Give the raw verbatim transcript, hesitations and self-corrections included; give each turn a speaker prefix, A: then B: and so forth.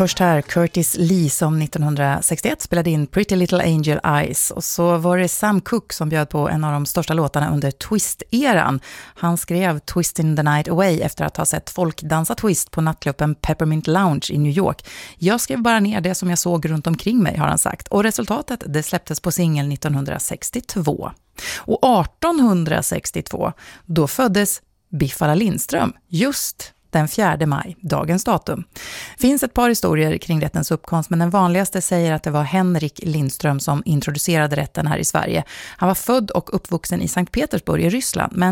A: Först här Curtis Lee som nittonhundrasextioett spelade in Pretty Little Angel Eyes, och så var det Sam Cooke som bjöd på en av de största låtarna under Twist-eran. Han skrev Twisting the Night Away efter att ha sett folk dansa twist på nattklubben Peppermint Lounge i New York. Jag skrev bara ner det som jag såg runt omkring mig, har han sagt, och resultatet det släpptes på singel nittonhundrasextiotvå. Och artonhundrasextiotvå då föddes Biffala Lindström, just den fjärde maj, dagens datum. Finns ett par historier kring rättens uppkomst, men den vanligaste säger att det var Henrik Lindström som introducerade rätten här i Sverige. Han var född och uppvuxen i Sankt Petersburg i Ryssland, men